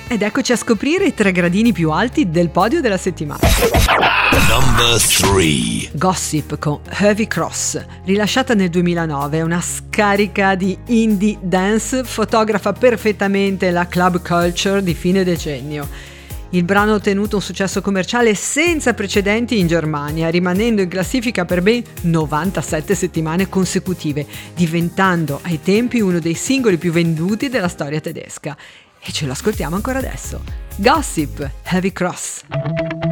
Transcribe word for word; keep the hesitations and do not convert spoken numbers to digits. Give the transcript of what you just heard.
Ed eccoci a scoprire i tre gradini più alti del podio della settimana. Number three. Gossip con Heavy Cross, rilasciata nel duemilanove, è una scarica di indie dance, fotografa perfettamente la club culture di fine decennio. Il brano ha ottenuto un successo commerciale senza precedenti in Germania, rimanendo in classifica per ben novantasette settimane consecutive, diventando ai tempi uno dei singoli più venduti della storia tedesca. E ce lo ascoltiamo ancora adesso. Gossip, Heavy Cross.